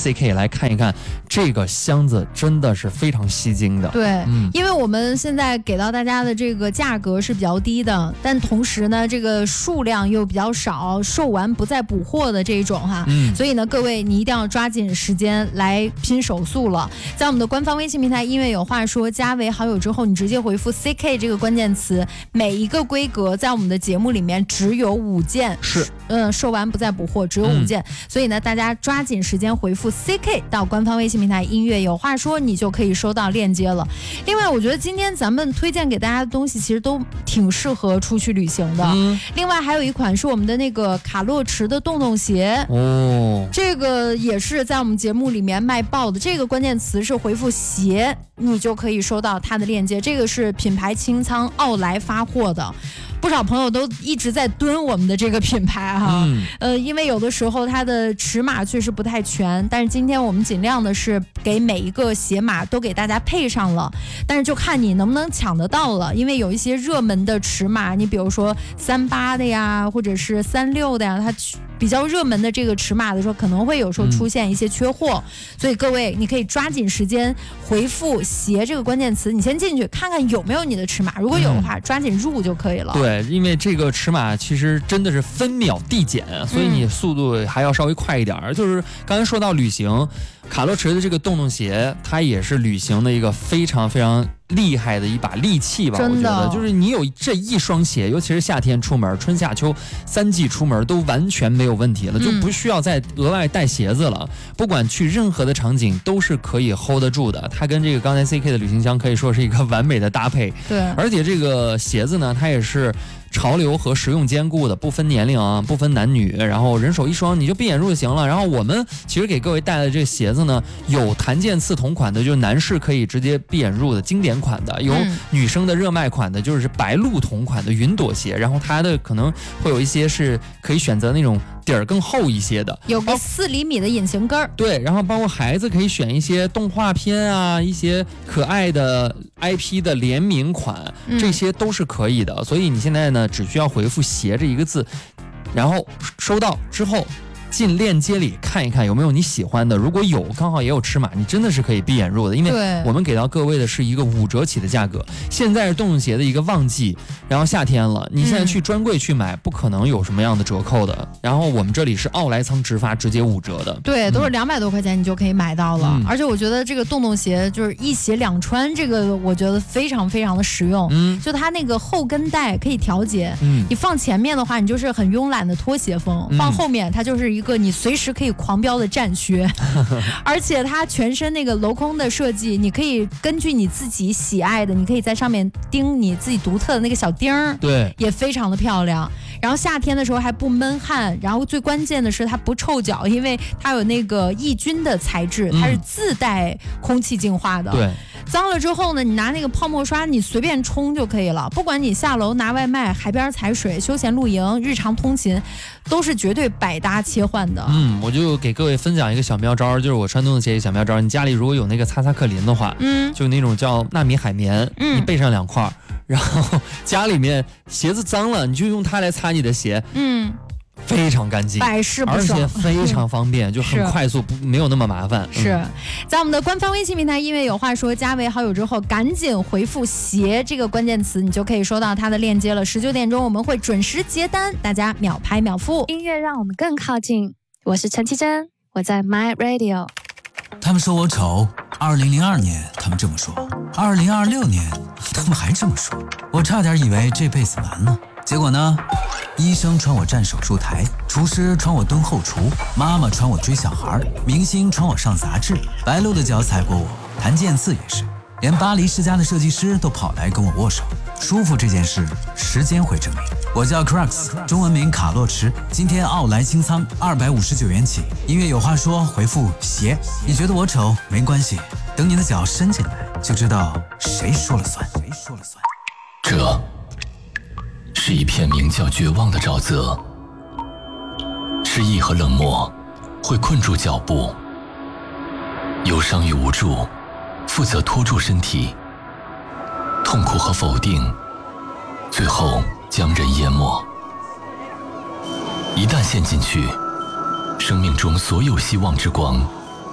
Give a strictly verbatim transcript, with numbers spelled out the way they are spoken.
C K 来看一看这个箱子，真的是非常吸睛的。 对、嗯，因为我们现在给到大家的这个价格是比较低的，但同时呢，这个数量又比较少，售完不再补货的这种哈，嗯，所以呢，各位你一定要抓紧时间来拼手速了。在我们的官方微信平台音乐有话说加为好友之后，你直接回复 C K 这个关键词，每一个规格在我们的节目里面只有五件， 是， 嗯，售完不再补货，只有五件、嗯，所以呢，大家抓紧时间回复 C K 到官方微信平台音乐有话说，你就可以收到链接了。另外，我觉得今天咱们推荐给大家的东西其实都挺适合出去旅行的。嗯、另外还有一款是我们的那个卡洛驰的洞洞鞋，哦，这个也是在我们节目里面卖爆的。这个关键词是回复鞋，你就可以收到它的链接。这个是品牌清仓奥莱发货的。不少朋友都一直在蹲我们的这个品牌哈、嗯，呃，因为有的时候它的尺码确实不太全，但是今天我们尽量的是给每一个鞋码都给大家配上了，但是就看你能不能抢得到了，因为有一些热门的尺码，你比如说三八的呀，或者是三六的呀，它比较热门的这个尺码的时候，可能会有时候出现一些缺货，嗯、所以各位你可以抓紧时间回复鞋这个关键词，你先进去看看有没有你的尺码，如果有的话，嗯、抓紧入就可以了。 对。因为这个尺码其实真的是分秒递减，所以你速度还要稍微快一点。嗯、就是刚才说到旅行，卡洛驰的这个洞洞鞋，它也是旅行的一个非常非常厉害的一把利器吧。我觉得就是你有这一双鞋，尤其是夏天出门，春夏秋三季出门都完全没有问题了，就不需要再额外带鞋子了。不管去任何的场景都是可以 hold 得住的。它跟这个刚才 C K 的旅行箱可以说是一个完美的搭配。 对， 而且这个鞋子呢，它也是潮流和实用兼顾的，不分年龄啊，不分男女，然后人手一双，你就闭眼入就行了。然后我们其实给各位带的这个鞋子呢，有弹键刺同款的，就是男士可以直接闭眼入的经典款的，有女生的热卖款的，就是白鹿同款的云朵鞋，然后它的可能会有一些是可以选择那种底儿更厚一些的， 有个四厘米的隐形跟儿。 对，然后包括孩子可以选一些动画片啊，一些可爱的 I P 的联名款，这些都是可以的。嗯、所以你现在呢，只需要回复鞋这一个字，然后收到之后进链接里看一看有没有你喜欢的，如果有刚好也有尺码，你真的是可以闭眼入的，因为我们给到各位的是一个五折起的价格。现在是洞洞鞋的一个旺季，然后夏天了，你现在去专柜去买、嗯、不可能有什么样的折扣的，然后我们这里是奥莱仓直发直接五折的， 对，都是两百多块钱你就可以买到了、嗯、而且我觉得这个洞洞鞋就是一鞋两穿，这个我觉得非常非常的实用，嗯，就它那个后跟带可以调节，嗯，你放前面的话你就是很慵懒的拖鞋风、嗯、放后面它就是一个你随时可以狂飙的战靴而且它全身那个镂空的设计，你可以根据你自己喜爱的，你可以在上面钉你自己独特的那个小钉儿， 对， 也非常的漂亮。然后夏天的时候还不闷汗，然后最关键的是它不臭脚，因为它有那个抑菌的材质，它是自带空气净化的、 嗯、对， 脏了之后呢，你拿那个泡沫刷你随便冲就可以了，不管你下楼拿外卖、海边踩水、休闲露营、日常通勤，都是绝对百搭切换的。 嗯，我就给各位分享一个小妙招，就是我穿洞洞鞋一个小妙招，你家里如果有那个擦擦克林的话，嗯，就那种叫纳米海绵，嗯，你备上两块，然后家里面鞋子脏了，你就用它来擦你的鞋，嗯，非常干净， 百试不爽， 而且非常方便，就很快速，不没有那么麻烦。 是、嗯、在我们的官方微信平台音乐有话说加为好友之后，赶紧回复鞋这个关键词，你就可以收到它的链接了。十九点钟我们会准时结单，大家秒拍秒付。 音乐让我们更靠近，我是陈绮贞，我在 My Radio。 他们说我丑，二零零二年他们这么说，二零二六年他们还这么说，我差点以为这辈子完了。结果呢，医生传我站手术台，厨师传我蹲后厨，妈妈传我追小孩，明星传我上杂志，白鹿的脚踩过我，谭健次也是，连巴黎世家的设计师都跑来跟我握手。舒服这件事，时间会证明。我叫 Crux， 中文名卡洛驰，今天奥莱清仓二百五十九元起。音乐有话说，回复鞋。你觉得我丑没关系，等你的脚伸进来，就知道谁说了算。谁说了算？ 这是一片名叫绝望的沼泽，失意和冷漠会困住脚步，忧伤与无助负责拖住身体，痛苦和否定最后将人淹没。一旦陷进去，生命中所有希望之光